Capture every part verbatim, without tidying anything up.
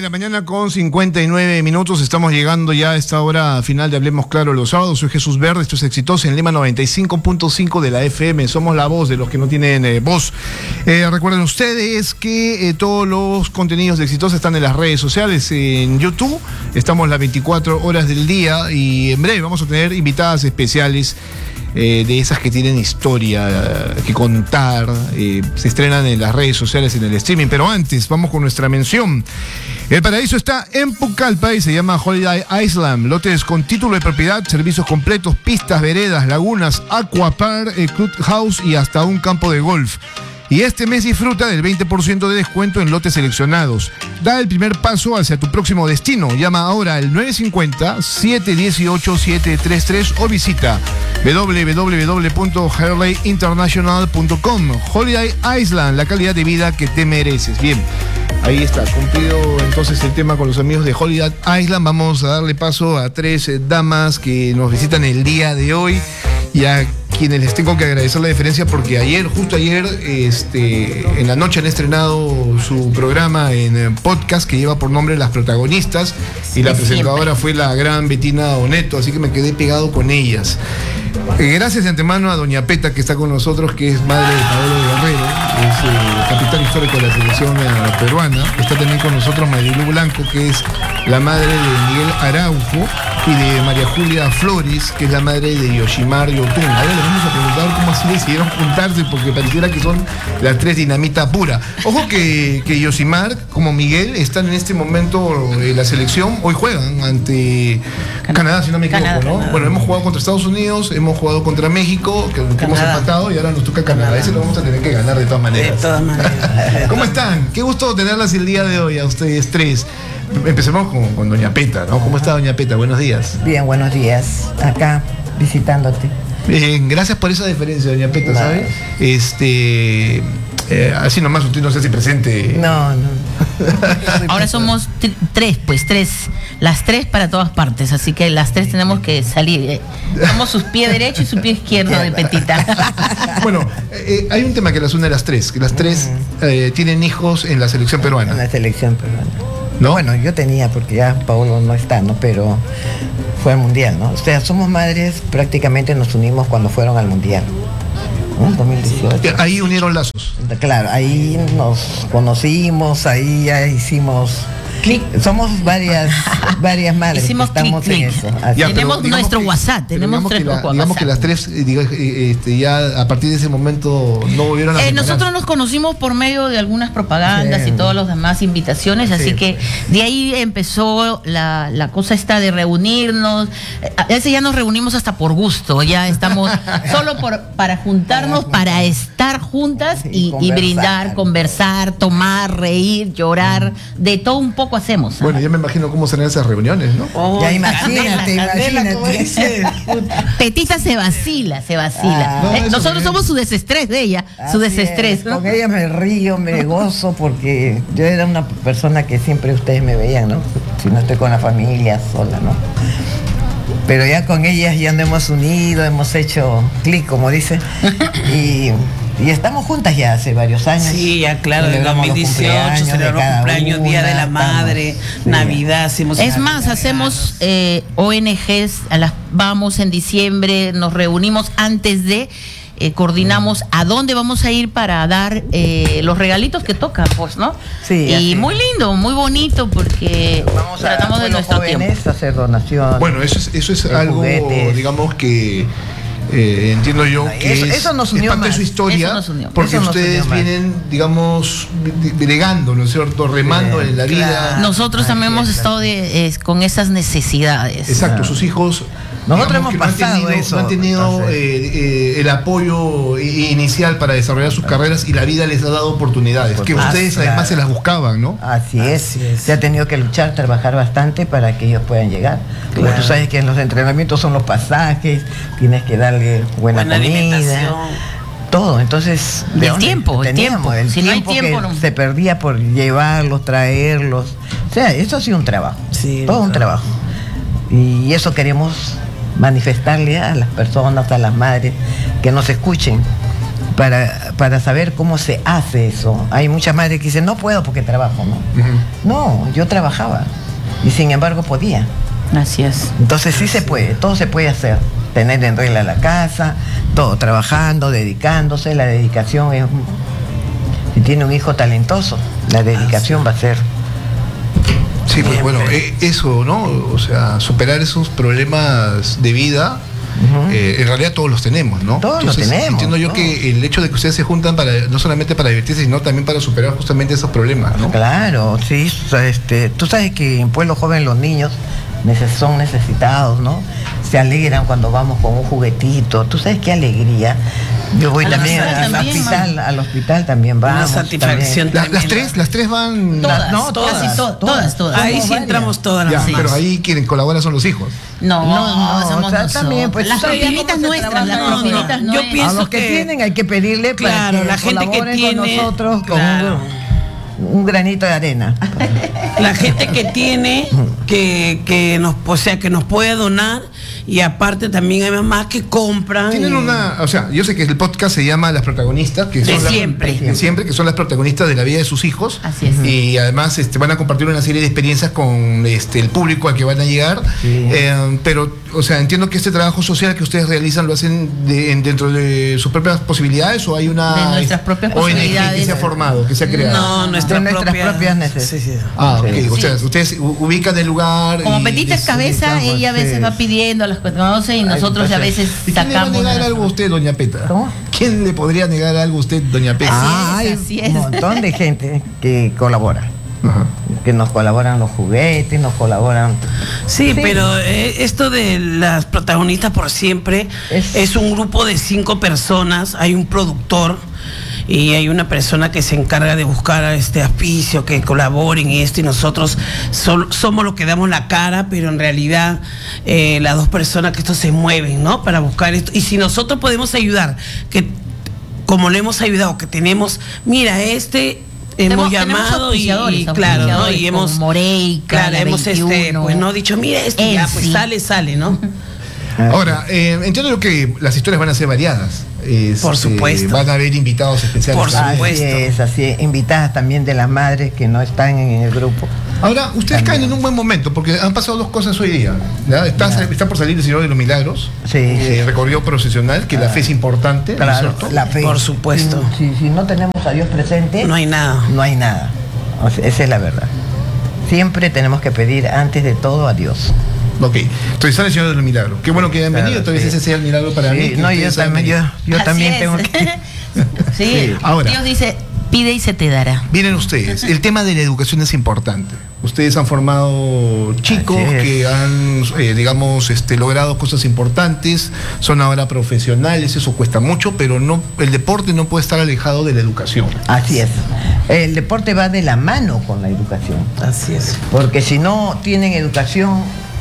la mañana con cincuenta y nueve minutos. Estamos llegando ya a esta hora final de Hablemos Claro los sábados. Soy Jesús Verde, esto es Exitosa en Lima noventa y cinco punto cinco de la F M. Somos la voz de los que no tienen eh, voz. Eh, recuerden ustedes que eh, todos los contenidos de Exitosa están en las redes sociales. En YouTube estamos las veinticuatro horas del día y en breve vamos a tener invitadas especiales. Eh, de esas que tienen historia eh, que contar, eh, se estrenan en las redes sociales, en el streaming. Pero antes, vamos con nuestra mención. El paraíso está en Pucallpa y se llama Holiday Island. Lotes con título de propiedad, servicios completos, pistas, veredas, lagunas, aquapark, eh, clubhouse y hasta un campo de golf. Y este mes disfruta del veinte por ciento de descuento en lotes seleccionados. Da el primer paso hacia tu próximo destino. Llama ahora al nueve cinco cero, siete uno ocho, siete tres tres o visita w w w punto hurley international punto com. Holiday Island, la calidad de vida que te mereces. Bien, ahí está, cumplido entonces el tema con los amigos de Holiday Island. Vamos a darle paso a tres eh, damas que nos visitan el día de hoy y a quienes les tengo que agradecer la diferencia porque ayer, justo ayer, este, en la noche han estrenado su programa en podcast que lleva por nombre Las Protagonistas y la presentadora fue la gran Betina Oneto, así que me quedé pegado con ellas. Gracias de antemano a doña Peta que está con nosotros, que es madre de Paolo Guerrero, es eh, capitán histórico de la selección eh, peruana. Está también con nosotros Marilu Blanco, que es la madre de Miguel Araujo, y de María Julia Flores, que es la madre de Yoshimar Yotun. Ahora le vamos a preguntar cómo así decidieron juntarse, porque pareciera que son las tres dinamita pura. Ojo que, que Yoshimar, como Miguel, están en este momento en la selección. Hoy juegan ante Canadá, Canadá si no me equivoco, Canadá, ¿no? Canadá. Bueno, hemos jugado contra Estados Unidos, hemos jugado contra México, que, que hemos empatado, y ahora nos toca Canadá. Canadá. Ese lo vamos a tener que ganar de todas maneras. De todas maneras. ¿Cómo están? Qué gusto tenerlas el día de hoy a ustedes tres. Empecemos con, con doña Peta, ¿no? ¿Cómo está doña Peta? Buenos días. Bien, buenos días. Acá, visitándote. Bien, gracias por esa deferencia, doña Peta, vale. ¿Sabe? Este... Eh, así nomás usted no se hace presente. No, no. Ahora somos t- tres, pues tres. Las tres para todas partes, así que las tres tenemos que salir. Eh. Somos su pie derecho y su pie izquierdo de Petita. Bueno, eh, hay un tema que las une a las tres, que las tres eh, tienen hijos en la selección peruana. En la selección peruana. ¿No? Bueno, yo tenía, porque ya Paulo no está, ¿no? Pero fue al Mundial, ¿no? O sea, somos madres, prácticamente nos unimos cuando fueron al Mundial. ¿no? dos mil dieciocho. Ahí unieron lazos. Claro, ahí nos conocimos, ahí ya hicimos... Clic. Somos varias varias madres Hicimos que estamos clic, en clic. eso. Así. Ya, tenemos nuestro que, WhatsApp, tenemos tres que la, WhatsApp. Digamos que las tres, eh, digo, eh, este, ya a partir de ese momento no volvieron a eh, Nosotros nos conocimos por medio de algunas propagandas sí. y todas las demás invitaciones, así sí. que de ahí empezó la, la cosa esta de reunirnos. A veces ya nos reunimos hasta por gusto, ya estamos solo por, para juntarnos, para estar juntas y, y, y brindar, conversar, tomar, reír, llorar, mm. de todo un poco hacemos. Bueno, ya me imagino cómo serán esas reuniones, ¿no? Oh, ya imagínate, imagínate. Petita se vacila, se vacila. Ah, eh, nosotros somos su desestrés de ella, su desestrés. ¿no? Con ella me río, me gozo, porque yo era una persona que siempre ustedes me veían, ¿no? Si no estoy con la familia, sola, ¿no? Pero ya con ellas ya nos hemos unido, hemos hecho clic, como dice, y... Y estamos juntas ya hace varios años. Sí, ya claro, en dos mil dieciocho celebramos cumpleaños, Día de la Madre, estamos, Navidad, hacemos... Es más, hacemos eh, O N Ges, a las, vamos en diciembre, nos reunimos antes de... Eh, coordinamos a dónde vamos a ir para dar eh, los regalitos que toca, pues, ¿no? Sí. Y así. Muy lindo, muy bonito, porque vamos a, tratamos de nuestro tiempo. A hacer donaciones. Bueno, eso es, eso es algo, juguetes. digamos que... Eh, entiendo yo que eso, es, eso nos unió es parte más. de su historia, porque eso ustedes vienen, digamos, bregando, ¿no es cierto?, remando sí, en la vida. Claro. Nosotros ah, también sí, hemos claro. estado de, eh, con esas necesidades. Exacto, sus hijos... Nosotros hemos pasado no tenido, eso. No han tenido eh, eh, el apoyo inicial para desarrollar sus carreras y la vida les ha dado oportunidades, que ustedes claro. además se las buscaban, ¿no? Así es. Así es. Se ha tenido que luchar, trabajar bastante para que ellos puedan llegar. Claro. Como tú sabes que en los entrenamientos son los pasajes, tienes que darle buena, buena comida. Todo, entonces... El tiempo, el tiempo. El si tiempo no hay tiempo, que no. se perdía por llevarlos, traerlos. O sea, eso ha sido un trabajo. Sí, todo un trabajo. Y eso queremos manifestarle a las personas, a las madres, que nos escuchen, para, para saber cómo se hace eso. Hay muchas madres que dicen, no puedo porque trabajo, ¿no? Uh-huh. No, yo trabajaba y sin embargo podía. Así es. Entonces sí se puede, todo se puede hacer. Tener en regla la casa, todo trabajando, dedicándose. La dedicación es... Si tiene un hijo talentoso, la dedicación va a ser... Sí, pues bueno, eso, ¿no? O sea, superar esos problemas de vida, uh-huh. eh, en realidad todos los tenemos, ¿no? Todos Entonces, los tenemos. Entiendo yo ¿no? que el hecho de que ustedes se juntan para no solamente para divertirse, sino también para superar justamente esos problemas, ¿no? Claro, sí. Este, tú sabes que en Pueblo Joven los niños son necesitados, ¿no? Se alegran cuando vamos con un juguetito. Tú sabes qué alegría. Yo voy también al hospital, al hospital también vamos. Una satisfacción. La, las tres, las tres van. Todas, no, todas, casi to- todas, todas, todas. Ahí sí entramos todas las Ya, mamás. pero ahí quienes colaboran son los hijos. No, No, no, somos o sea, nosotros. también, pues, las ¿sabes propinitas cómo se nuestras, las trabaja? propinitas No, no, yo nuestras. pienso A los que, que- tienen hay que pedirle para Claro, que la gente que colaboren tiene- con nosotros claro. con un, un granito de arena. La gente que tiene, que, que nos, o sea, que nos puede donar, y aparte también hay mamás que compran. Tienen y- una, o sea, yo sé que el podcast se llama Las Protagonistas, que De son las- siempre. de siempre, que son las protagonistas de la vida de sus hijos. Así es. Y además este, van a compartir una serie de experiencias con este, el público al que van a llegar. Sí. Eh, pero, o sea, entiendo que este trabajo social que ustedes realizan lo hacen de- en- dentro de sus propias posibilidades, o hay una De nuestras propias O N G que posibilidades. se ha formado, que se ha creado. No, nuestras, De nuestras propias necesidades. Sí, sí. Ah, ok. Sí. O sea, ustedes u- ubican el lugar. Como y- Petita es y- cabeza, ubicamos, ella a veces sí. va pidiendo a las que conoce y nosotros a veces ¿Y quién le va a sacamos. negar de- algo a usted, doña Peta? ¿Cómo? ¿Quién le podría negar algo a usted, doña Peta? Ah, Hay así es. un montón de gente que colabora. Ajá. Que nos colaboran los juguetes, nos colaboran. Sí, Sí. pero eh, esto de las protagonistas por siempre Es- es... un grupo de cinco personas, hay un productor y hay una persona que se encarga de buscar a este auspicio, que colaboren y esto, y nosotros sol- somos los que damos la cara, pero en realidad eh, las dos personas que esto se mueven, ¿no? Para buscar esto. Y si nosotros podemos ayudar, que como le hemos ayudado, que tenemos, mira, este... Hemos Tenemos- tenemos llamado y, auspiciadores, y claro, ¿no? auspiciadores Y hemos como Moreica, claro, la hemos este, veintiuno, pues no dicho, mira esto, y ya, pues Elsi. sale, sale, ¿no? Ahora, eh, entiendo yo que las historias van a ser variadas. Este, Por supuesto. Van a haber invitados especiales. Por también. supuesto. Así es, así es. Invitadas también de las madres que no están en el grupo. Ahora, ustedes caen en un buen momento, porque han pasado dos cosas hoy día. ¿Ya? Está, Ya. está por salir el Señor de los Milagros, Sí, eh, sí. recorrido procesional, que la fe es importante, ¿no es Claro, cierto? la fe. Por supuesto. Si, si- si no tenemos a Dios presente, No hay nada. no hay nada. O sea, esa es la verdad. Siempre tenemos que pedir antes de todo a Dios. Ok, entonces sale el Señor de los Milagros. Qué bueno que hayan Claro, venido, tal vez sí. ese sea el milagro para Sí, mí. que no, yo ustedes hayan también, yo, venido. yo Así también es. tengo que. sí. Sí. Ahora. Dios dice, pide y se te dará. Miren ustedes, el tema de la educación es importante. Ustedes han formado chicos Así es. que han, eh, digamos, este, logrado cosas importantes, son ahora profesionales, eso cuesta mucho, pero no, el deporte no puede estar alejado de la educación. Así es. El deporte va de la mano con la educación. Así es. Porque si no tienen educación,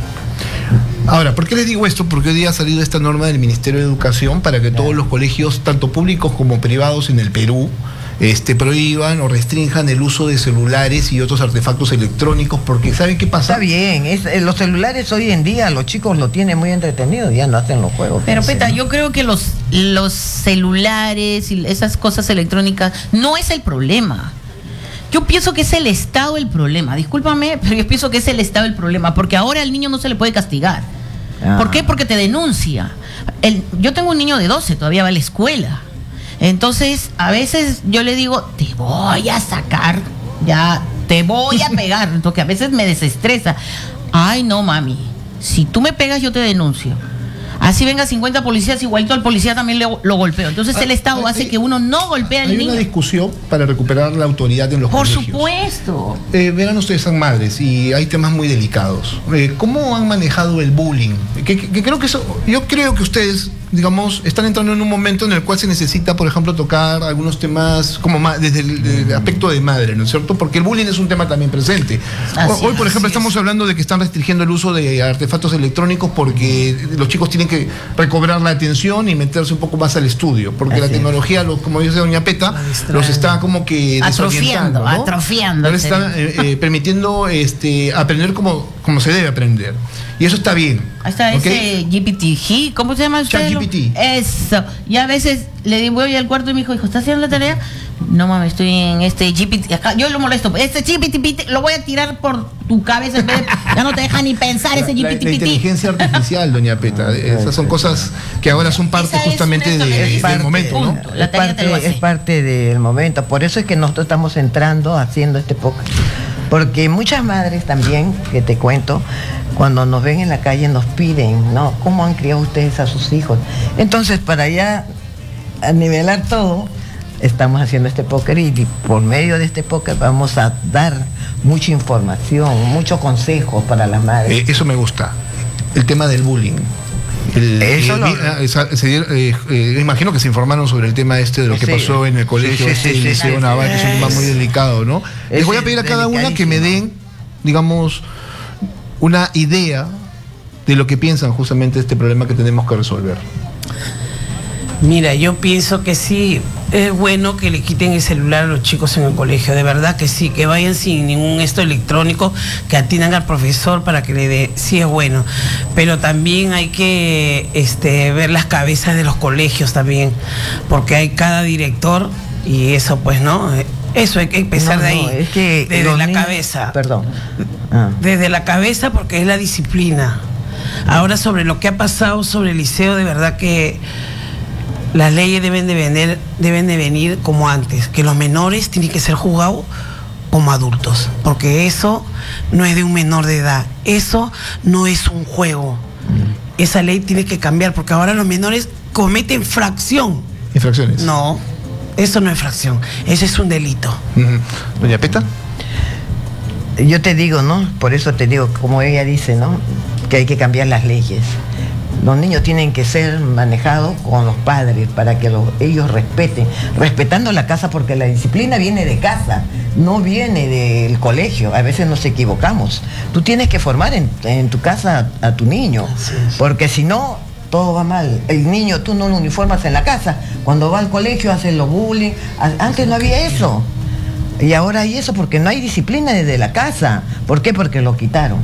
Ahora, ¿por qué les digo esto? Porque hoy día ha salido esta norma del Ministerio de Educación para que todos los colegios, tanto públicos como privados en el Perú, este, prohíban o restrinjan el uso de celulares y otros artefactos electrónicos, porque ¿saben qué pasa? está bien. Es, eh, los celulares hoy en día, los chicos lo tienen muy entretenido, ya no hacen los juegos. Pero que hacen, Peta, ¿no? yo creo que los, los celulares y esas cosas electrónicas no es el problema. Yo pienso que es el Estado el problema. Discúlpame, pero yo pienso que es el Estado el problema, porque ahora al niño no se le puede castigar. Ah. ¿Por qué? Porque te denuncia. El- yo tengo un niño de doce, todavía va a la escuela. Entonces, a veces yo le digo, te voy a sacar, ya, te voy a pegar. Entonces, a veces me desestresa. Ay, no, mami, si tú me pegas, yo te denuncio. Así venga cincuenta policías, igualito al policía también le- lo golpeo. Entonces, el Estado Ah, hace hay- que uno no golpee al Hay niño. una discusión para recuperar la autoridad en los Por colegios. supuesto. Eh, verán ustedes, son madres y hay temas muy delicados. Eh, ¿Cómo han manejado el bullying? Que, que- que creo que eso, yo creo que ustedes, digamos, están entrando en un momento en el cual se necesita, por ejemplo, tocar algunos temas como ma- desde el, el aspecto de madre, ¿no es cierto? Porque el bullying es un tema también presente. Así Hoy, por es, ejemplo, así estamos hablando de que están restringiendo el uso de artefactos electrónicos porque los chicos tienen que recobrar la atención y meterse un poco más al estudio, porque Así la es. tecnología, lo- como dice doña Peta, La distrae. los está como que Atrofiando, desorientando, ¿no? atrofiando No el les están cerebro. eh, eh, permitiendo este, aprender como, como se debe aprender. Y eso está bien. Ahí está ¿okay? ese G P T, ¿cómo se llama usted? ChatGPT. Eso. Y a veces le digo, voy al cuarto y mi hijo, ¿estás haciendo la tarea? No mames, estoy en este G P T. Acá, yo lo molesto. Este G P T lo voy a tirar por tu cabeza. En vez de, ya no te deja ni pensar ese G P T. La, la inteligencia artificial, doña Peta. Esas son cosas que ahora son parte justamente de, de, del momento, ¿no? Punto. La es, tarea te lo parte, hace. es parte del momento. Por eso es que nosotros estamos entrando haciendo este podcast. Porque muchas madres también, que te cuento, cuando nos ven en la calle nos piden, ¿no? ¿Cómo han criado ustedes a sus hijos? Entonces, para ya a nivelar todo, estamos haciendo este póker y por medio de este póker vamos a dar mucha información, muchos consejos para las madres. Eh, eso me gusta. El tema del bullying. El, Eso eh, lo- eh, se- se dieron, eh, eh, imagino que se informaron sobre el tema este de lo que Sí. pasó en el colegio Sí, sí, este, sí, el sí, Liceo sí. Naval, que es un tema muy delicado, ¿no? Les voy a Es pedir a cada una que me delicadísimo. den, digamos, una idea de lo que piensan justamente de este problema que tenemos que resolver. Mira, yo pienso que sí, es bueno que le quiten el celular a los chicos en el colegio, de verdad que sí, que vayan sin ningún esto electrónico, que atiendan al profesor para que le dé, sí es bueno, pero también hay que este, ver las cabezas de los colegios también, porque hay cada director y eso pues no, eso hay que empezar No, de ahí, no, es que desde los la niños- cabeza. Perdón. Ah. Desde la cabeza porque es la disciplina. Ahora sobre lo que ha pasado sobre el liceo, de verdad que las leyes deben de venir, deben de venir como antes, que los menores tienen que ser juzgados como adultos, porque eso no es de un menor de edad, eso no es un juego. Esa ley tiene que cambiar porque ahora los menores cometen fracción. Infracciones. No, eso no es fracción, eso es un delito. Ujú. Doña Peta. Yo te digo, ¿no? Por eso te digo, como ella dice, ¿no? Que hay que cambiar las leyes. Los niños tienen que ser manejados con los padres para que los, ellos respeten, respetando la casa, porque la disciplina viene de casa, no viene del colegio. A veces nos equivocamos. Tú tienes que formar en, en tu casa a, a tu niño, porque si no, todo va mal. El niño tú no lo uniformas en la casa, cuando va al colegio hacen los bullying. A- Antes no había eso. Y ahora hay eso porque no hay disciplina desde la casa. ¿Por qué? Porque lo quitaron.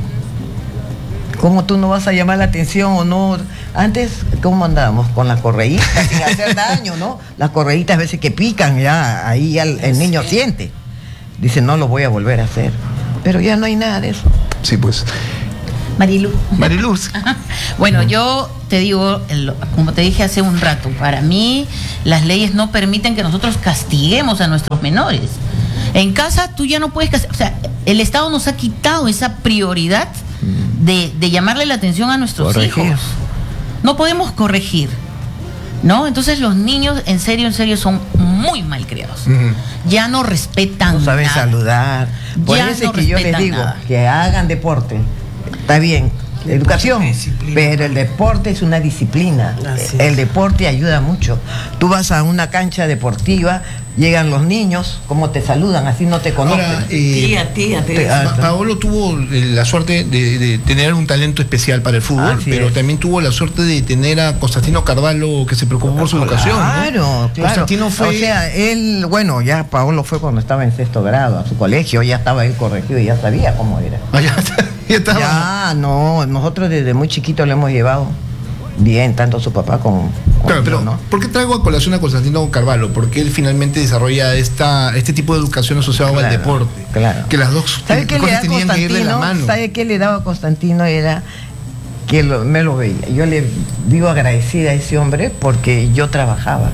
¿Cómo tú no vas a llamar la atención o no? Antes, ¿cómo andábamos? Con las correitas, sin hacer daño, ¿no? Las correitas a veces que pican, ya ahí ya el, el niño siente. Dice, no lo voy a volver a hacer. Pero ya no hay nada de eso. Sí, pues. Marilu. Mariluz. Bueno, yo te digo, el- como te dije hace un rato, para mí las leyes no permiten que nosotros castiguemos a nuestros menores. En casa tú ya no puedes castigar, o sea, el Estado nos ha quitado esa prioridad de, de llamarle la atención a nuestros Corregir. hijos. No podemos corregir, ¿no? Entonces los niños, en serio, en serio, son muy mal criados. Ujú. Ya no respetan No saben nada. saludar. Por Ya eso no es que yo les respetan digo nada. que hagan deporte. Está bien, educación, disciplina. pero el deporte es una disciplina. Así El es. deporte ayuda mucho. Tú vas a una cancha deportiva, llegan los niños, ¿cómo te saludan? Así no te conocen. Ahora, eh, Tía, tía, te- tía. Pa- Paolo tuvo eh, la suerte de, de tener un talento especial para el fútbol, Así pero es. también tuvo la suerte de tener a Constantino Carvalho que se preocupó por su educación. ¿no? Claro, claro. Constantino fue. O sea, él, bueno, ya Paolo fue cuando estaba en sexto grado a su colegio, ya estaba él corregido y ya sabía cómo era. Ah, ya, ya estaba. Ya, no, nosotros desde muy chiquito le hemos llevado bien, tanto su papá como, como Claro, yo, pero ¿no? ¿por qué traigo a colación a Constantino Carvalho? Porque él finalmente desarrolla esta, este tipo de educación asociado al Claro, deporte. claro. Que las dos ¿Sabe qué le cosas da tenían que ir de la Constantino? mano. ¿Sabe qué le daba a Constantino? Era que lo- me lo veía. Yo le vivo agradecida a ese hombre porque yo trabajaba.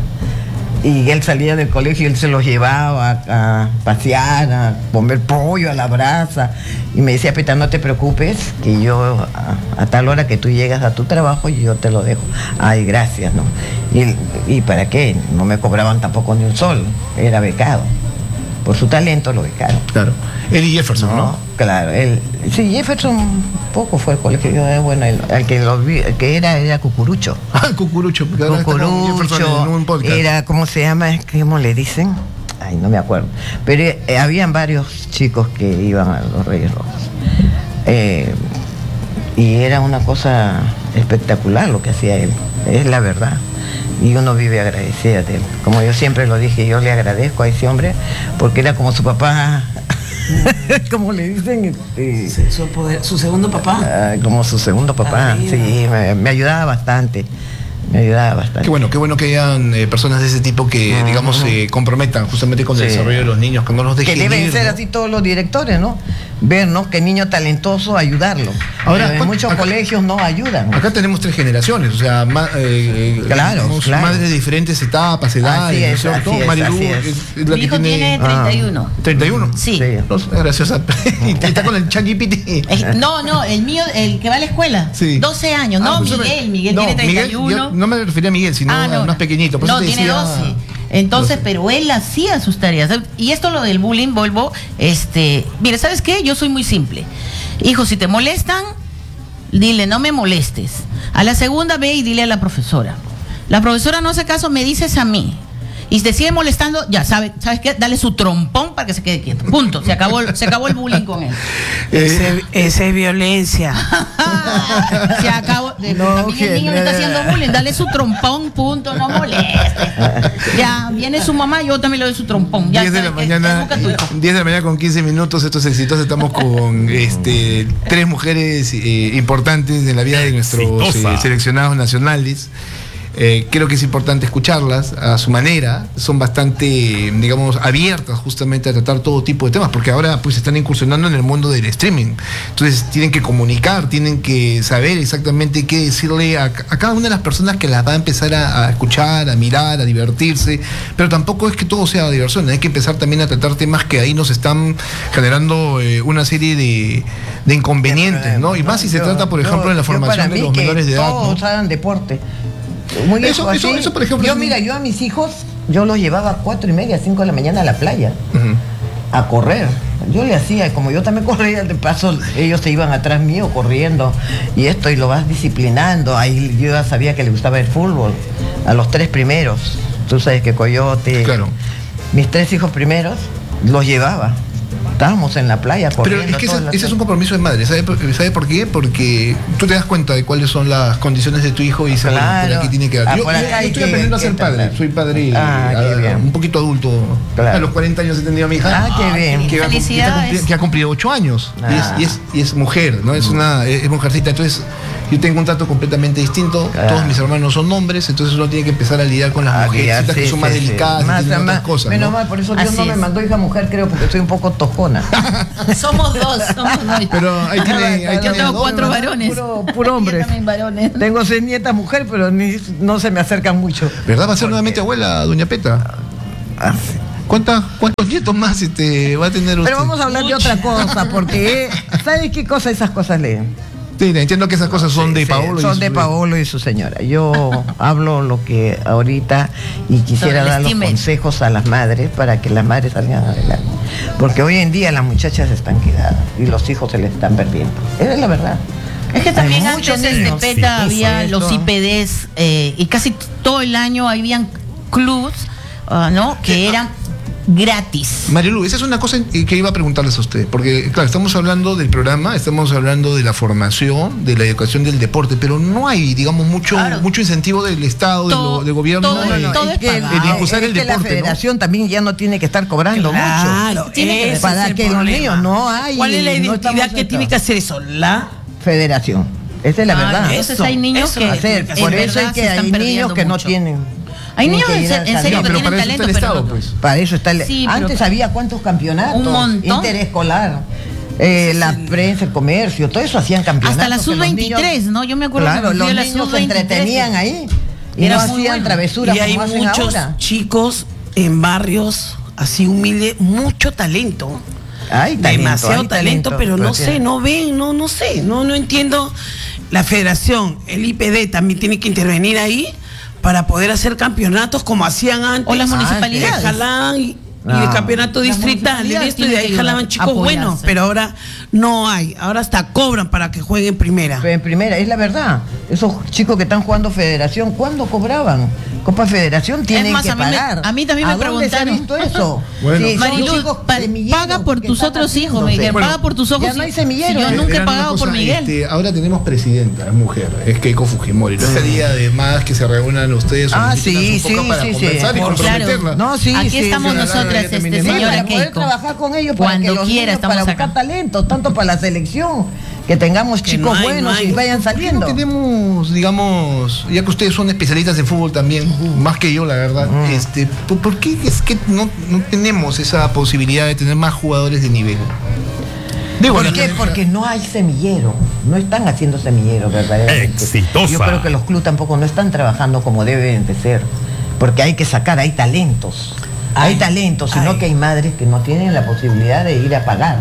Y él salía del colegio y él se los llevaba a, a pasear, a comer pollo a la brasa. Y me decía, Peta, no te preocupes, que yo a, a tal hora que tú llegas a tu trabajo, yo te lo dejo. Ay, gracias, ¿no? Y, ¿y para qué? No me cobraban tampoco ni un sol, era becado. Por su talento lo becaron. Claro. Él y Jefferson, ¿no? No, claro, él, sí, Jefferson poco fue al colegio, yo, bueno, el, el que lo vi, el que era, era Cucurucho. Ah, Cucurucho. porque ahora está con Jefferson Cucurucho, en un podcast. era, ¿cómo se llama? ¿Cómo le dicen? Ay, no me acuerdo. Pero eh, habían varios chicos que iban a los Reyes Rojos. Eh, y era una cosa espectacular lo que hacía él, es la verdad. Y uno vive agradecida de él. Como yo siempre lo dije, yo le agradezco a ese hombre porque era como su papá como le dicen, este, su, poder, su segundo papá. Uh, como su segundo papá, sí, me, me ayudaba bastante. Me ayudaba bastante. Qué bueno, qué bueno que hayan eh, personas de ese tipo que, uh-huh. digamos, se eh, comprometan justamente con sí. el desarrollo de los niños, que no los dejen Que deben ir, ser ¿no? así todos los directores, ¿no? Ver, ¿no? Que niño talentoso, ayudarlo. Ahora, en muchos acá, colegios no ayudan. Acá tenemos tres generaciones, o sea, ma, eh, claro, digamos, claro. madres de diferentes etapas, edades, así es, ¿no es así es, Marilu así es. es, es la Mi que hijo tiene, tiene treinta y uno. ¿treinta y uno? Sí. sí. No, es graciosa. Está con el ChatGPT. No, no, el mío, el que va a la escuela. Sí. doce años. Ah, no, pues Miguel. Miguel no, tiene treinta y uno. Miguel, yo no me refería a Miguel, sino ah, no, más pequeñito. Por no, eso te tiene decía, doce. Entonces, doce. Pero él hacía sus tareas. Y esto lo del bullying, vuelvo, este, mira, ¿sabes qué? Yo soy muy simple. Hijo, si te molestan, dile, no me molestes. A la segunda ve y dile a la profesora. La profesora no hace caso, me dices a mí. Y te sigue molestando, ya, ¿sabes, ¿sabes qué? Dale su trompón para que se quede quieto. Punto. Se acabó, se acabó el bullying con él. Ese, esa es violencia. Se acabó. De, No, también el niño me está haciendo bullying. Dale su trompón, punto, no moleste. Ya, viene su mamá, yo también le doy su trompón. Ya, diez de la mañana, diez de la mañana con quince minutos, estos éxitos. Estamos con este, tres mujeres eh, importantes en la vida de nuestros eh, seleccionados nacionales. Eh, creo que es importante escucharlas a su manera, son bastante, digamos, abiertas justamente a tratar todo tipo de temas, porque ahora pues están incursionando en el mundo del streaming, entonces tienen que comunicar, tienen que saber exactamente qué decirle a, a cada una de las personas que las va a empezar a, a escuchar, a mirar, a divertirse, pero tampoco es que todo sea diversión, hay que empezar también a tratar temas que ahí nos están generando eh, una serie de, de inconvenientes, ¿no? Y más si se yo, trata, por ejemplo, yo, en la formación de los menores de edad, todos ¿no? hagan deporte. Muy eso, así. eso, eso, por ejemplo. Yo, es... mira, yo a mis hijos, yo los llevaba a cuatro y media, cinco de la mañana a la playa, uh-huh. a correr. Yo le hacía, como yo también corría, de paso, ellos se iban atrás mío corriendo, y esto, y lo vas disciplinando. Ahí yo ya sabía que le gustaba el fútbol, a los tres primeros. Tú sabes que Coyote, claro. Mis tres hijos primeros, los llevaba. Estábamos en la playa corriendo. Pero es que ese, ese es un compromiso de madre. ¿Sabe, ¿Sabe por qué? Porque tú te das cuenta de cuáles son las condiciones de tu hijo y sabes claro. por aquí tiene que dar. Ah, yo, yo, yo estoy que, aprendiendo a ser padre. tratar. Soy padre ah, a, a, un poquito adulto. Claro. A los cuarenta años he tenido a mi hija. Ah, qué bien. Que, Felicidades. que, que ha cumplido ocho años. Ah. Y, es, y, es, y es mujer, ¿no? Es una es mujercita. Entonces, yo tengo un trato completamente distinto. Ah. Todos mis hermanos son hombres. Entonces, uno tiene que empezar a lidiar con las ah, mujeres sí, que son sí, más sí, delicadas. Más, y más, cosas. Menos ¿no? mal, por eso Así Dios no es. me mandó hija mujer, creo, porque soy un poco tojona. Somos dos, somos dos. Pero ahí tiene, ahí yo tiene tengo dos, cuatro ¿no? varones. Puro, puro hombres. varones. Tengo seis nietas mujer, pero ni, no se me acercan mucho. ¿Verdad? ¿Va a ser porque... nuevamente abuela, doña Peta? Ah, sí. ¿Cuántas, ¿Cuántos nietos más este, va a tener usted? Pero vamos a hablar de otra cosa, porque ¿sabes qué cosa esas cosas leen? Sí, entiendo que esas cosas son sí, de sí, Paolo. Son y de su... Paolo y su señora. Yo hablo lo que ahorita y quisiera dar los consejos a las madres para que las madres salgan adelante. Porque hoy en día las muchachas están quedadas y los hijos se les están perdiendo. Esa es la verdad. Es que también Hay antes niños, en Tepeta sí, había eso. los I P Ds eh, y casi todo el año habían clubs, uh, ¿no? Que eran gratis. Marilu, esa es una cosa que iba a preguntarles a usted, porque claro, estamos hablando del programa, estamos hablando de la formación, de la educación del deporte, pero no hay, digamos, mucho claro. mucho incentivo del Estado, todo, del, del gobierno, todo, de, no, todo es que, de impulsar es el que deporte. La federación ¿no? también ya no tiene que estar cobrando claro, mucho. Tiene que para que los niños no hay. ¿Cuál es la identidad no que tiene que hacer eso? La federación. Esa es la ah, verdad. Entonces eso, hay niños eso que hacer. Por eso es que hay niños que no tienen. Hay niños en, en serio no, que pero tienen para talento, eso está el pero Estado, no. pues. Para eso está el... Sí, Antes había cuántos campeonatos. Un montón. Interescolar. Eh, la prensa, el comercio, todo eso hacían campeonatos. Hasta la sub veintitrés, ¿no? Yo me acuerdo claro, que los la niños se entretenían ahí y era no hacían bueno. travesuras y hay como hacen muchos ahora. Chicos en barrios así humildes, mucho talento. Hay talento, demasiado hay talento, talento, pero no pero sé, tiene... no ven, no, no sé, no, no entiendo. La federación, el I P D también tiene que intervenir ahí para poder hacer campeonatos como hacían antes. O las municipalidades. De Jalán y, no. y de campeonato distrital y esto, y de ahí jalaban chicos buenos, pero ahora no hay, ahora hasta cobran para que jueguen primera. Pero en primera, es la verdad. Esos chicos que están jugando federación, ¿cuándo cobraban? Copa Federación tienen más, que a mí pagar. Me, a mí también me ¿A dónde preguntaron. se ha visto eso? Bueno. Sí, Marilu, pa, paga por tus otros hijos, Miguel. Bueno, paga por tus ojos. Ya no hay semillero. Si yo ¿eh? nunca he Era pagado cosa, por Miguel. Este, ahora tenemos presidenta, es mujer, es Keiko Fujimori. No estaría de más que se reúnan ustedes ah, sí, sí, un poco sí, para sí, conversar sí. y comprometerla. Claro. No, sí, Aquí sí, estamos sí, nosotros mientras ella también este es madre. señora para poder Keiko, trabajar con ellos para cuando que los quiera niños, estamos para buscar acá. talentos, tanto para la selección, que tengamos Que chicos no hay, buenos no hay. y vayan ¿Por qué saliendo. no tenemos, digamos, ya que ustedes son especialistas en fútbol también, más que yo, la verdad, este, ¿por, por qué es que no, no tenemos esa posibilidad de tener más jugadores de nivel? Digo, ¿Por la- qué? Porque no hay semillero, no están haciendo semillero verdaderamente. Exitosa. Yo creo que los clubes tampoco no están trabajando como deben de ser, porque hay que sacar, hay talentos, hay, Hay, talentos, sino hay. que hay madres que no tienen la posibilidad de ir a pagar.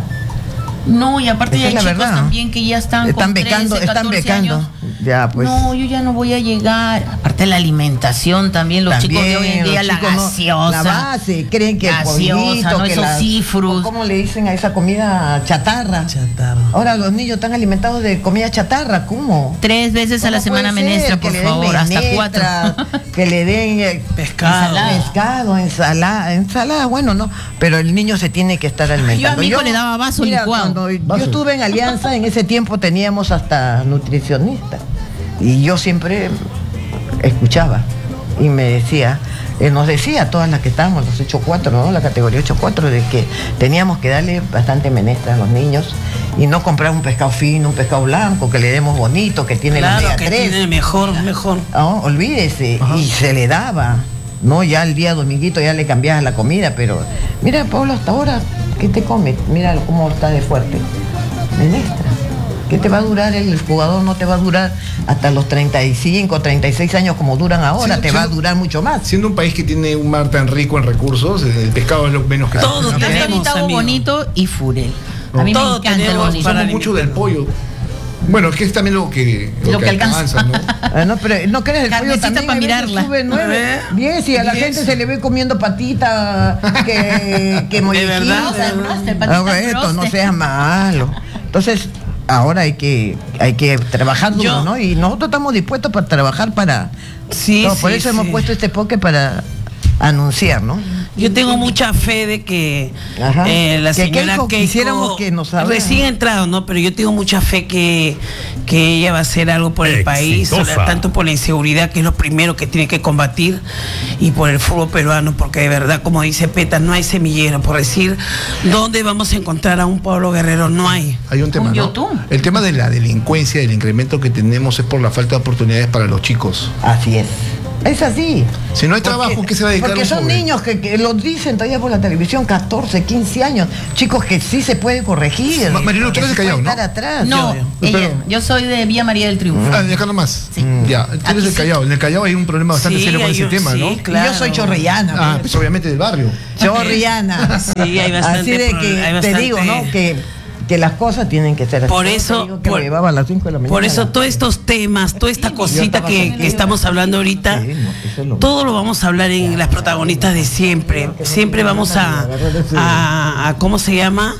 No, y aparte Esa ya es hay la chicos verdad. también que ya están Están con becando, trece, están catorce becando. años. Ya, pues. No, yo ya no voy a llegar. Aparte la alimentación también, los chicos de hoy en los día, la chicos no- gaseosa. la base, creen que el gaseosa, pollito, no que esos la- cifrus. ¿Cómo le dicen a esa comida chatarra? Chatarra. Ahora los niños están alimentados de comida chatarra, ¿cómo? Tres veces a la ¿Cómo semana puede ser? menestra, Que por le den favor, hasta menestra, cuatro. que le den eh, Pescado. Ensalada. pescado, ensalada, ensalada, bueno, no, pero el niño se tiene que estar alimentando. Yo a mi hijo le daba vaso mira, licuado. Cuando Vaso. yo estuve en Alianza, en ese tiempo teníamos hasta nutricionista y yo siempre escuchaba y me decía, eh, nos decía a todas las que estábamos, los ocho cuatro, ¿no? La categoría ocho cuatro, de que teníamos que darle bastante menestra a los niños y no comprar un pescado fino, un pescado blanco, que le demos bonito, que tiene la Claro, omega que tres. tiene mejor, mejor. No, olvídese, y se le daba. No, ya el día dominguito ya le cambiabas la comida, pero mira, Pablo, hasta ahora, ¿qué te come? Mira cómo está de fuerte. Menestra. ¿Qué te va a durar? El jugador no te va a durar hasta los treinta y cinco, treinta y seis años como duran ahora, Sí, te sí. va a durar mucho más. Siendo un país que tiene un mar tan rico en recursos, el pescado es lo menos que Todos Yo soy tenemos, mitad amigo. bonito y furel. A mí Todos me encanta el tenemos bonito. para Somos mucho del pollo. Bueno, es que es también lo que, lo Lo que que alcanza. ¿no? Ah, no, pero no crees, el pollo Carnecita también pa' a veces mirarla. sube nueve, A ver. diez, y a la Diez. gente se le ve comiendo patita, que, que mollejita. verdad, de verdad. El patita Ah, esto no roste. sea malo. Entonces, ahora hay que, hay que trabajar duro, Yo- ¿no? Y nosotros estamos dispuestos para trabajar para... Sí, No, por sí, eso sí. hemos puesto este poke para anunciar, ¿no? Yo tengo mucha fe de que Ajá. eh, la Que señora Keiko Keiko, quisiéramos que nos hablara. recién entrado, ¿no? Pero yo tengo mucha fe que, que ella va a hacer algo por el país, Exitosa. tanto por la inseguridad, que es lo primero que tiene que combatir, y por el fútbol peruano, porque de verdad, como dice Peta, no hay semillero. Por decir, ¿dónde vamos a encontrar a un Pablo Guerrero? No hay. Hay un tema, Un ¿no? YouTube. El tema de la delincuencia, el incremento que tenemos es por la falta de oportunidades para los chicos. Así es. Es así. Si no hay Porque- trabajo, ¿qué se va a dedicar Porque un son joven? niños que, que lo dicen todavía por la televisión, catorce, quince años. Chicos que sí se puede corregir. Ma- Marilu, tú que eres de se puede Callao, ¿no? estar atrás. No, Yo, yo. ella, Pero- yo soy de Villa María del Triunfo. Ah, de acá nomás. Sí. Ya, tú eres Aquí del sí. Callao. En el Callao hay un problema bastante Sí, serio con hay ese un- tema, sí, ¿no? Y claro. yo soy chorrillana. Ah, pues. pues obviamente del barrio. Chorrillana. Sí, hay bastante Así de pro- que hay te bastante- digo, ¿no? Que, que las cosas tienen que ser así. Por Yo te eso- digo que por- me llevaba a las cinco de la mañana. Por eso todos estos temas, toda esta cosita estaba que, contigo. que estamos hablando ahorita, Sí, no, eso es lo todo lo vamos a hablar en las protagonistas de siempre. Siempre vamos a, a, a ¿cómo se llama?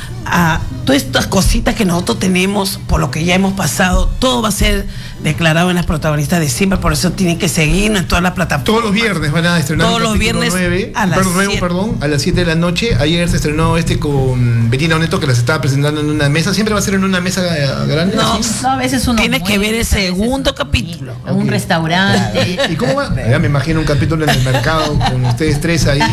A todas estas cositas que nosotros tenemos, por lo que ya hemos pasado, todo va a ser declarado en las protagonistas de siempre. Por eso tienen que seguirnos en todas las plataformas. Todos los viernes van a estrenar Todos un los capítulo viernes nueve, a las perdón, nuevo, siete. perdón, a las siete de la noche. Ayer se estrenó este con Betina Oneto, que las estaba presentando en una mesa. Siempre va a ser en una mesa eh, grande. No, así? No, a veces uno Tienes que ver el muestra, a veces segundo uno- capítulo. En un Ok. restaurante. ¿Y cómo va? Ya me imagino un capítulo en el mercado con ustedes tres ahí.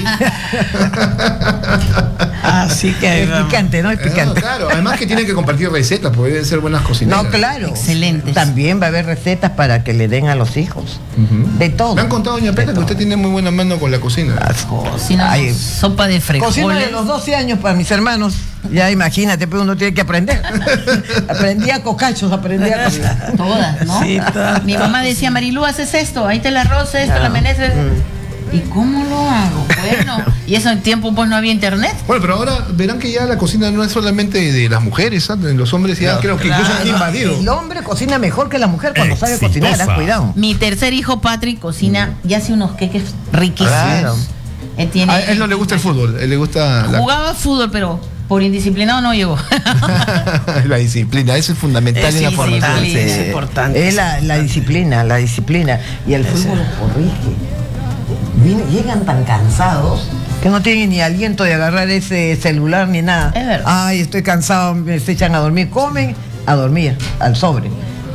Así que ahí Es vamos. picante, ¿no? Es Ah, picante. claro, además que tienen que compartir recetas, porque deben ser buenas cocineras. No, claro. Excelentes. También va a haber recetas para que le den a los hijos. Ujú. De todo. Me han contado, doña Peta, De que usted todo. tiene muy buena mano con la cocina. Cocina Ay, sopa de Cocina frijoles. de los doce años para mis hermanos. Ya imagínate, pero uno tiene que aprender. Aprendí a cocachos, aprendí a cocinar. Todas, ¿no? Sí, todas. Mi mamá decía, Marilú, haces esto, ahí te la arroz, esto, Ah, la menestra. mm. ¿Y cómo lo hago? Bueno, y eso en tiempo pues no había internet. Bueno, pero ahora verán que ya la cocina no es solamente de las mujeres, ¿ah? De los hombres ya creo que incluso han invadido. El hombre cocina mejor que la mujer cuando sabe Exitosa. cocinar, ah, cuidado. Mi tercer hijo, Patrick, cocina y hace unos queques riquísimos. Claro. Él tiene- A él no le gusta el fútbol, él le gusta la, Jugaba fútbol, pero por indisciplinado no llegó. la disciplina. Eso es fundamental Es en la importante. formación. Sí, es importante. Es la, la disciplina, la disciplina. Y el fútbol los corrige. Vienen- llegan tan cansados que no tienen ni aliento de agarrar ese celular ni nada. Es verdad. Ay, estoy cansado, me se echan a dormir. Comen a dormir, al sobre.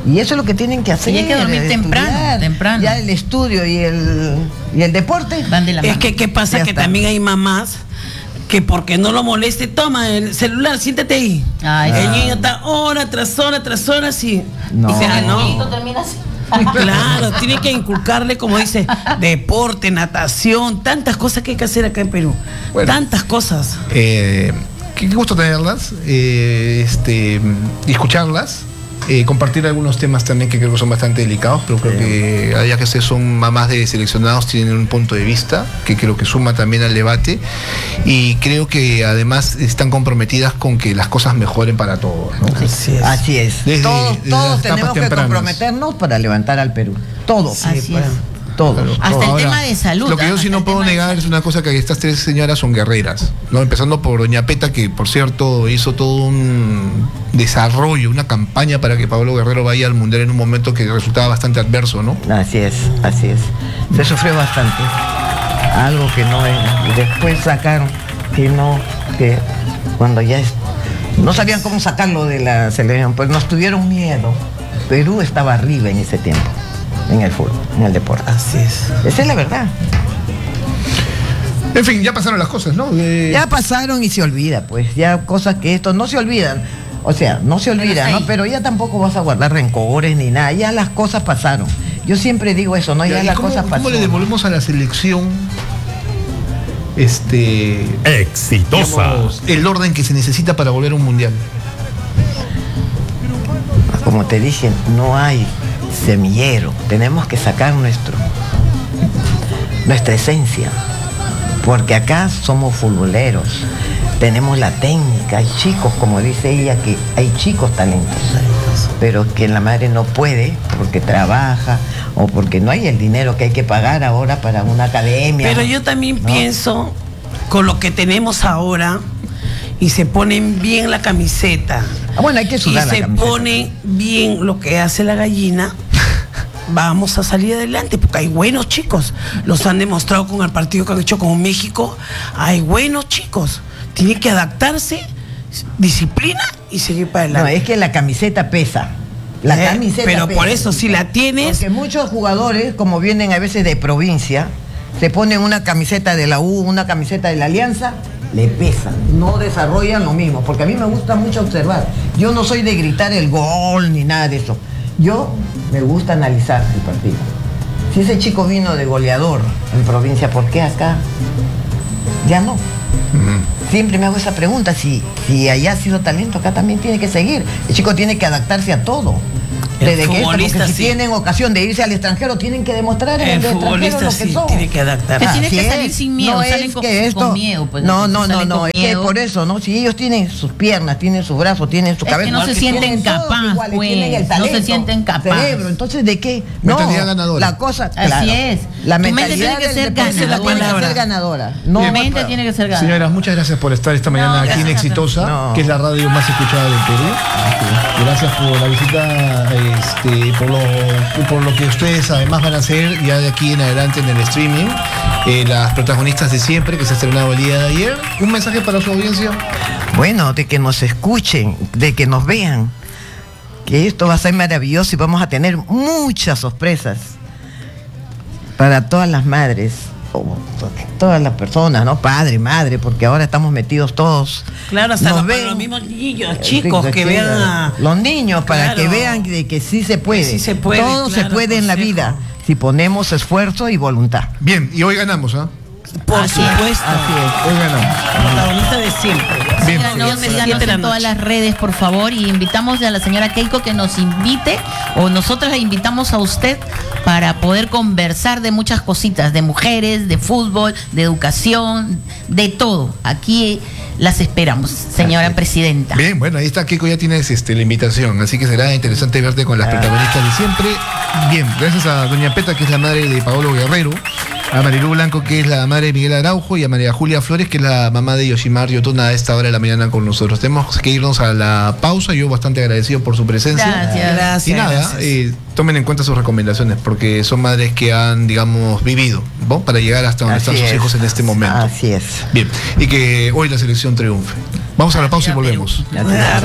Y eso es lo que tienen que hacer. Y hay que dormir estudiar. temprano, temprano. Ya el estudio y el, y el deporte Van de la Es mano. que, ¿qué pasa? Ya Que está. también hay mamás que porque no lo moleste, toma el celular, siéntate ahí. Ay, el sí. niño está hora tras hora tras hora, sí. No. Y dice, ah, no. termina así. Claro, tiene que inculcarle, como dice, deporte, natación, tantas cosas que hay que hacer acá en Perú. Bueno. Tantas cosas. Eh, qué, qué gusto tenerlas, eh, este, y escucharlas. Eh, compartir algunos temas también que creo que son bastante delicados, pero creo que ya que ustedes son mamás de seleccionados, tienen un punto de vista que creo que suma también al debate, y creo que además están comprometidas con que las cosas mejoren para todos, ¿no? Así es. Así es. Desde- todos desde todos las etapas tenemos que tempranas. comprometernos para levantar al Perú. Todos. Así es. Todos. Claro. Hasta el Ahora, tema de salud. Lo que yo ¿ah? sí Hasta no el puedo tema de negar salud. es una cosa, que estas tres señoras son guerreras, ¿no? Empezando por doña Peta, que por cierto hizo todo un desarrollo, una campaña para que Pablo Guerrero vaya al Mundial en un momento que resultaba bastante adverso, ¿no? Así es, así es. Se sufrió bastante. Algo que no era. Y después sacaron que no, que cuando ya es, no sabían cómo sacarlo de la selección, pues nos tuvieron miedo. Perú estaba arriba en ese tiempo, en el fútbol, en el deporte. Así es. Esa es la verdad. En fin, ya pasaron las cosas, ¿no? Eh, Ya pasaron y se olvida, pues, ya cosas que estos no se olvidan. O sea, no se Pero olvida, está ¿no? ahí. Pero ya tampoco vas a guardar rencores ni nada. Ya las cosas pasaron. Yo siempre digo eso, ¿no? Ya, ¿y las cómo, cosas cómo pasaron. le devolvemos a la selección este Exitosa. digamos, el orden que se necesita para volver a un mundial? Como te dije, no hay semillero. Tenemos que sacar nuestro, nuestra esencia. Porque acá somos futboleros. Tenemos la técnica. Hay chicos, como dice ella, que hay chicos talentos. Pero que la madre no puede porque trabaja o porque no hay el dinero que hay que pagar ahora para una academia. Pero yo también ¿no? pienso, con lo que tenemos ahora, y se ponen bien la camiseta, Ah, bueno, hay que y sudar la se camiseta. pone bien lo que hace la gallina, vamos a salir adelante, porque hay buenos chicos. Los han demostrado con el partido que han hecho con México. Hay buenos chicos. Tienen que adaptarse, disciplina y seguir para No, adelante. es que la camiseta pesa. La Eh, camiseta pero pesa. por eso, si la tienes, Porque muchos jugadores, como vienen a veces de provincia, se ponen una camiseta de la U, una camiseta de la Alianza, le pesan, no desarrollan lo mismo, porque a mí me gusta mucho observar. Yo no soy de gritar el gol ni nada de eso. Yo me gusta analizar el partido. Si ese chico vino de goleador en provincia, ¿por qué acá? Ya no. Siempre me hago esa pregunta, si, si allá ha sido talento, acá también tiene que seguir. El chico tiene que adaptarse a todo. El Desde que esto, porque futbolista si sí. tienen ocasión de irse al extranjero, tienen que demostrar en el, El extranjero futbolista lo que sí son. tiene que adaptar. Que tiene que Así salir es. sin miedo, No salen es con- que con miedo, pues, no, no, entonces no, salen no, con es que miedo. por eso, ¿no? Si ellos tienen sus piernas, tienen sus brazos, tienen su Es cabeza. que no se que sienten tienen todos capaz, iguales, pues, tienen el no se talento, sienten capaz. cerebro, entonces ¿de qué? No, Mentalidad ganadora. la cosa, Así claro, es. La Tu mente mentalidad tiene que del ser deporte ganadora. tiene que ser ganadora. No, Tu no mente puedo. tiene que ser ganadora. Señoras, muchas gracias por estar esta mañana aquí en gracias. Exitosa, No. que es la radio más escuchada del Perú. Gracias por la visita, este, por, lo, por lo que ustedes además van a hacer ya de aquí en adelante en el streaming. Eh, las protagonistas de siempre, que se ha estrenado el día de ayer. Un mensaje para su audiencia. Bueno, de que nos escuchen, de que nos vean, que esto va a ser maravilloso y vamos a tener muchas sorpresas para todas las madres, o todas las personas, ¿no? Padre, madre, porque ahora estamos metidos todos. claro, hasta Nos los, ven. los mismos niños, chicos, Sí, que sí, vean a... los niños, para Claro. que vean de que sí se puede. Que sí se puede, Todo se claro, puede en la consejo. vida si ponemos esfuerzo y voluntad. Bien, y hoy ganamos, ¿ah? Por Así es, supuesto. Así es. Hoy ganamos. Protagonista de siempre. Bien. Síganos, Siete de síganos la en todas noche. las redes, por favor, y invitamos a la señora Keiko que nos invite, o nosotros la invitamos a usted para poder conversar de muchas cositas, de mujeres, de fútbol, de educación, de todo. Aquí las esperamos, señora presidenta. Bien, bueno, ahí está, Keiko, ya tienes este, la invitación, así que será interesante verte con las protagonistas de siempre. Bien, gracias a doña Peta, que es la madre de Paolo Guerrero, a Marilu Blanco, que es la madre de Miguel Araujo, y a María Julia Flores, que es la mamá de Yoshimar Yotuna, a esta hora de la mañana con nosotros. Tenemos que irnos a la pausa, yo bastante agradecido por su presencia. Gracias. Gracias. Y nada, gracias. eh, tomen en cuenta sus recomendaciones, porque son madres que han, digamos, vivido, ¿no? Para llegar hasta donde Así están sus es. hijos en este momento. Así es. Bien, y que hoy la selección triunfe. Vamos a la pausa y volvemos. Así es.